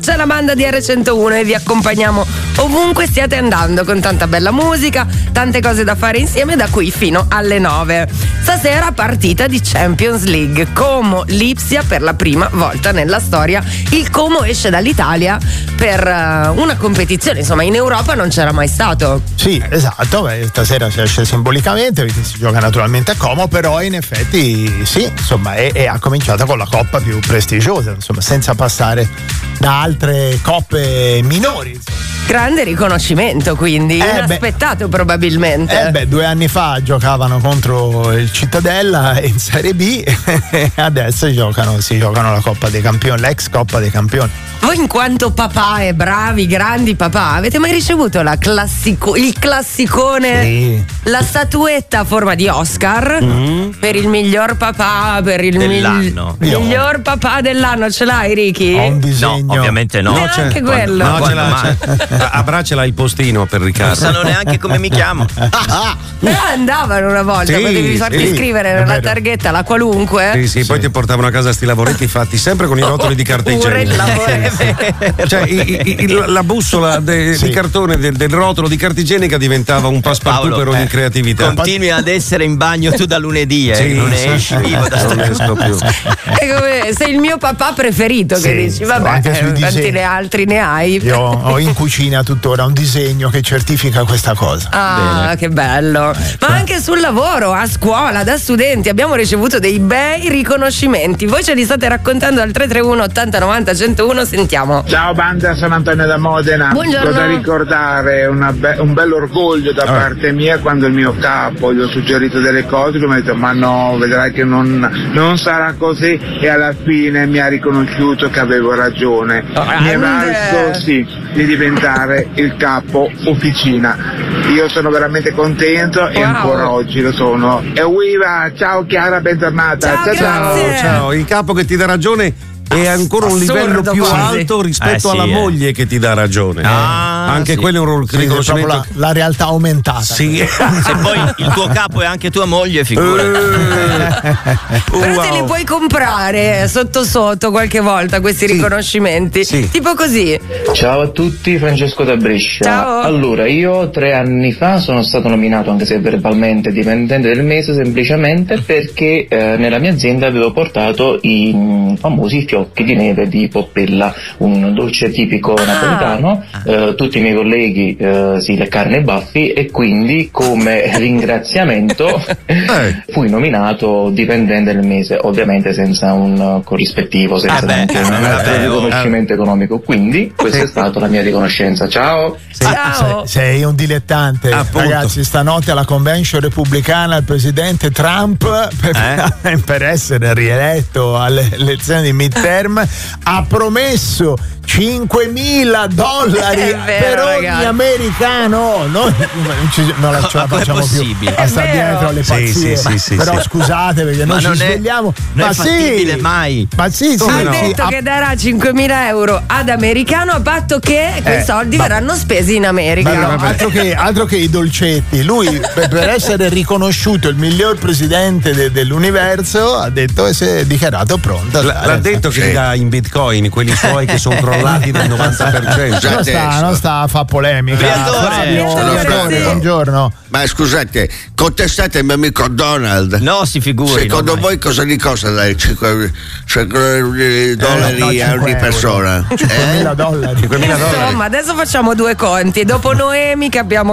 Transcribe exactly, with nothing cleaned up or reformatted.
c'è la banda di erre centouno e vi accompagniamo ovunque stiate andando con tanta bella musica, tante cose da fare insieme da qui fino alle nove. Stasera partita di Champions League, Como Lipsia per la prima volta nella storia. Il Como esce dall'Italia per uh, una competizione, insomma in Europa non c'era mai stato. Sì, esatto, beh, stasera si esce simbolicamente perché si gioca naturalmente a Como, però in effetti sì, insomma è, è ha cominciato con la coppa più prestigiosa, insomma, senza passare da altre coppe minori, insomma. Grande riconoscimento, quindi eh inaspettato beh, probabilmente. Eh beh, due anni fa giocavano contro il Cittadella in Serie B e adesso giocano, si giocano la Coppa dei Campioni, l'ex Coppa dei Campioni. Voi in quanto papà e bravi, grandi papà, avete mai ricevuto la classico, il classicone, sì, la statuetta a forma di Oscar mm. per il miglior papà, per il dell'anno. Mil, miglior papà dell'anno? Ce l'hai, Ricky? Ho un disegno. No, ovviamente no. Neanche anche quello. No, Quando ce l'ha, c'è. Abbracciala il postino per Riccardo. Non sanno neanche come mi chiamo. Però andavano una volta, Sì, potevi farti sì, scrivere è nella vero. targhetta la qualunque. Sì, sì, poi ti portavano a casa sti lavoretti fatti sempre con i rotoli di carta Pure il igienica. lavoro. Cioè i- i- i- la bussola de- Sì. di cartone del, del rotolo di carta igienica diventava un passepartout Paolo, per ogni eh, creatività. Continui ad essere in bagno tu da lunedì, eh, Sì, non ne sì, esci sì. vivo da sta Non esco più. È come sei il mio papà preferito, che Sì, dici, sì, vabbè, anche sui quanti disegni. ne altri ne hai? Io ho in cucina tuttora un disegno che certifica questa cosa. Ah, Bene. che bello. Ma anche sul lavoro, a scuola, da studenti abbiamo ricevuto dei bei riconoscimenti. Voi ce li state raccontando al tre tre uno ottanta novanta centouno, sentiamo. Ciao banda, sono Antonio da Modena. Buongiorno. Ho da ricordare una be- un bel orgoglio da parte mia quando il mio capo gli ho suggerito delle cose, lui mi ha detto ma no, vedrai che non, non sarà così, e alla fine mi ha riconosciuto che avevo ragione. Mi è valso sì di diventare il capo officina. Io sono veramente contento e Wow. ancora oggi lo sono. E viva, ciao Chiara, bentornata. Ciao, Ciao, grazie. ciao, il capo che ti dà ragione è ancora un Assurdo livello più quasi. alto rispetto Eh sì, alla eh. moglie che ti dà ragione. Ah, Anche sì. quello è un Sì, è riconoscimento. proprio la, la realtà aumentata. Sì. Se poi il tuo capo è anche tua moglie, figura. Però te li Wow. puoi comprare sotto sotto qualche volta questi riconoscimenti. Sì. Tipo così. Ciao a tutti, Francesco da Brescia. Ciao. Allora, io tre anni fa sono stato nominato, anche se verbalmente, dipendente del mese, semplicemente perché eh, nella mia azienda avevo portato i mm, famosi fiocchi di neve di Poppella, un dolce tipico Ah. napoletano. Eh, tutti i miei colleghi eh, si leccarono i baffi e quindi come ringraziamento Eh. fui nominato dipendente del mese, ovviamente senza un uh, corrispettivo, senza Ah beh, neanche un vabbè, riconoscimento economico. Quindi questa è stata la mia riconoscenza. Ciao. Ciao. Sei, sei un dilettante. Appunto. Ragazzi, stanotte alla convention repubblicana il presidente Trump, per, per essere rieletto alle elezioni di midterm, ha promesso cinquemila dollari È vero, per ogni ragazzi. americano. Noi non, ci- non la ce la Ma com'è facciamo più possibile? a stare È vero. dietro alle Sì, pazzie. sì, sì, sì, Però sì. scusate perché Ma noi ci non è- svegliamo. non è ma fattibile sì, mai. ma sì, sì, Ha no? sì, detto a- che darà cinquemila euro ad americano a patto che quei Eh, soldi ma- verranno spesi in America. Ma no, altro, che, altro che i dolcetti, lui per, per essere riconosciuto il miglior presidente de- dell'universo ha detto e si è dichiarato pronto. L- l'ha detto che li dà in bitcoin, quelli suoi che sono crollati del novanta per cento. non sta, non sta a fa polemica. Briatore. Fabio, Briatore, Briatore, sì. buongiorno. Ma scusate, contestate il mio amico Donald. No, si figuri. Secondo no, voi cosa gli costa dare cinque dollari no, a cinque ogni euro. persona? cinquemila dollari. cinquemila dollari. Insomma, adesso facciamo due conti. Dopo Noemi che abbiamo